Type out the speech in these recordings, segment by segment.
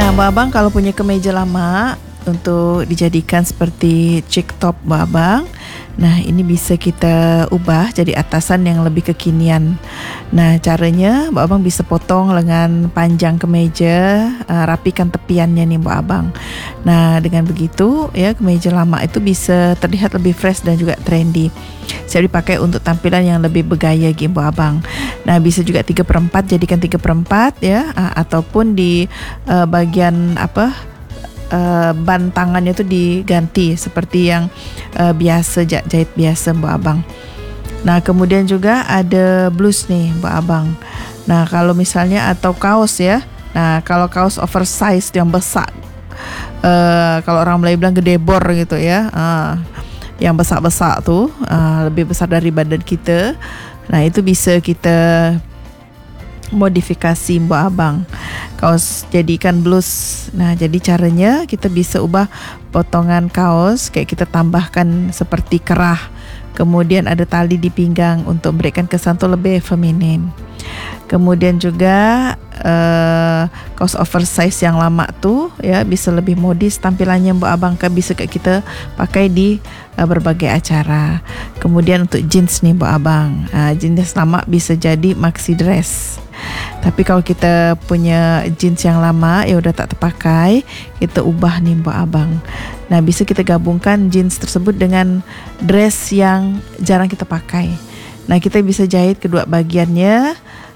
Nah, Abang kalau punya kemeja lama untuk dijadikan seperti check top Abang, nah ini bisa kita ubah jadi atasan yang lebih kekinian. Nah, caranya Abang bisa potong lengan panjang kemeja, rapikan tepiannya nih Abang. Nah, dengan begitu ya kemeja lama itu bisa terlihat lebih fresh dan juga trendy. Siap dipakai untuk tampilan yang lebih bergaya gitu Abang. Nah, bisa juga 3/4, jadikan 3/4 ya, ataupun di bagian ban tangannya itu diganti seperti yang biasa jahit biasa Abang. Nah, kemudian juga ada blus nih Abang. Nah, kalau misalnya atau kaos ya. Nah, kalau kaos oversize yang besar, kalau orang Melayu bilang gedebor gitu ya, yang besar-besar tuh, lebih besar dari badan kita. Nah, itu bisa kita modifikasi Abang, kaos jadikan blus. Nah, jadi caranya kita bisa ubah potongan kaos, kayak kita tambahkan seperti kerah, kemudian ada tali di pinggang untuk memberikan kesan tuh lebih feminin. Kemudian juga kaos oversize yang lama tuh ya bisa lebih modis tampilannya Abang, kan bisa kayak kita pakai di berbagai acara. Kemudian untuk jeans nih Abang, jeans lama bisa jadi maxi dress. Tapi kalau kita punya jeans yang lama ya udah tak terpakai, kita ubah nih Abang. Nah, bisa kita gabungkan jeans tersebut dengan dress yang jarang kita pakai. Nah, kita bisa jahit kedua bagiannya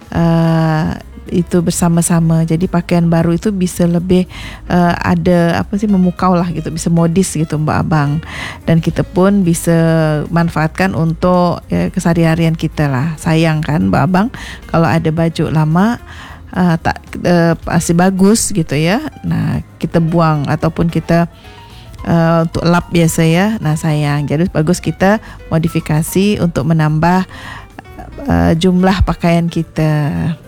itu bersama-sama. Jadi pakaian baru itu bisa lebih ada memukau lah gitu, bisa modis gitu Abang. Dan kita pun bisa manfaatkan untuk keseharian kita lah. Sayang kan Abang kalau ada baju lama masih bagus gitu ya. Nah, kita buang ataupun kita untuk lap biasa ya. Nah, sayang. Jadi bagus kita modifikasi untuk menambah jumlah pakaian kita.